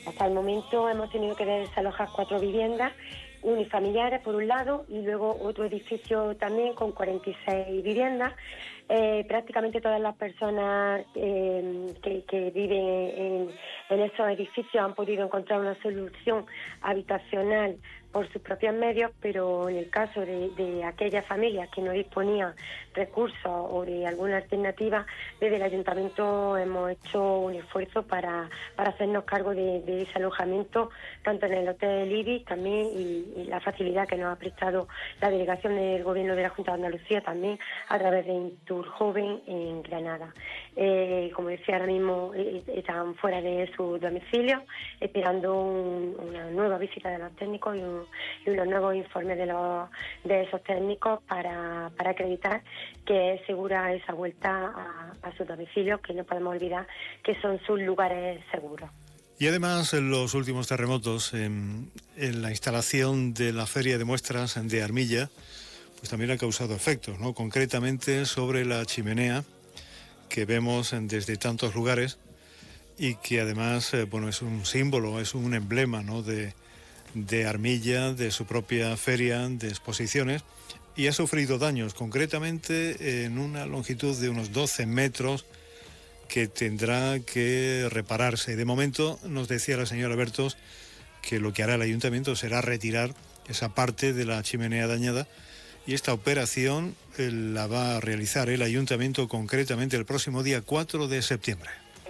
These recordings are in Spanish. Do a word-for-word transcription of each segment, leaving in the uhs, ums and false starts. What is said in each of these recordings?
Hasta el momento hemos tenido que desalojar cuatro viviendas unifamiliares por un lado y luego otro edificio también con cuarenta y seis viviendas. Eh, prácticamente todas las personas eh, que, que viven en, en esos edificios han podido encontrar una solución habitacional por sus propios medios, pero en el caso de, de aquellas familias que no disponían recursos o de alguna alternativa, desde el ayuntamiento hemos hecho un esfuerzo para, para hacernos cargo de, de ese alojamiento, tanto en el Hotel Ibis también y, y la facilidad que nos ha prestado la delegación del Gobierno de la Junta de Andalucía también a través de Intur Joven en Granada. Eh, como decía, ahora mismo eh, están fuera de su domicilio esperando un, una nueva visita de los técnicos y, un, y unos nuevos informes de, los, de esos técnicos para, para acreditar que es segura esa vuelta a, a su domicilio, que no podemos olvidar que son sus lugares seguros. Y además, en los últimos terremotos, en, en la instalación de la feria de muestras de Armilla, pues también ha causado efectos, ¿no? Concretamente sobre la chimenea que vemos desde tantos lugares y que además, eh, bueno, es un símbolo, es un emblema, ¿no? de, de Armilla, de su propia feria de exposiciones, y ha sufrido daños, concretamente en una longitud de unos doce metros que tendrá que repararse. De momento nos decía la señora Bertos que lo que hará el ayuntamiento será retirar esa parte de la chimenea dañada, y esta operación eh, la va a realizar el ayuntamiento concretamente el próximo día cuatro de septiembre.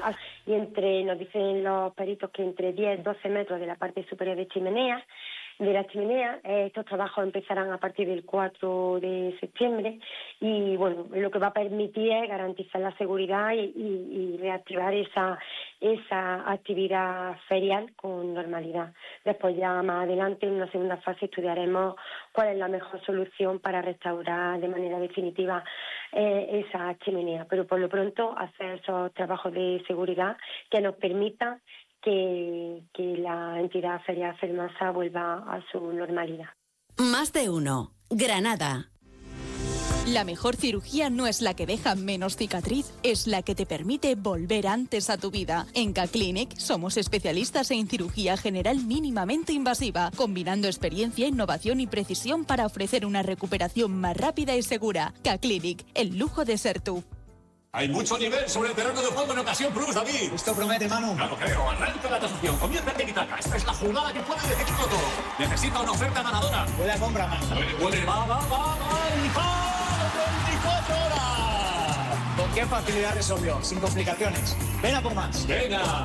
Y entre, nos dicen los peritos que entre diez y doce metros de la parte superior de chimenea, de la chimenea, eh, estos trabajos empezarán a partir del cuatro de septiembre y bueno, lo que va a permitir es garantizar la seguridad y, y, y reactivar esa, esa actividad ferial con normalidad. Después ya más adelante, en una segunda fase, estudiaremos cuál es la mejor solución para restaurar de manera definitiva eh, esa chimenea, pero por lo pronto hacer esos trabajos de seguridad que nos permitan Que, que la entidad Feria Fermasa vuelva a su normalidad. Más de uno. Granada. La mejor cirugía no es la que deja menos cicatriz, es la que te permite volver antes a tu vida. En K-Clinic somos especialistas en cirugía general mínimamente invasiva, combinando experiencia, innovación y precisión para ofrecer una recuperación más rápida y segura. K-Clinic, el lujo de ser tú. Hay mucho nivel sobre el terreno de juego en ocasión plus, David. Esto promete, Manu. Claro, creo. Arranca la tasación. Comienza el tiki-taka. Esta es la jugada que puede decidirlo todo. Necesita una oferta ganadora. Puede compra más. Puede, puede. Va, va, va, va. Y va. veinticuatro horas. ¿Con qué facilidad resolvió? Sin complicaciones. Ven a por más. Venga.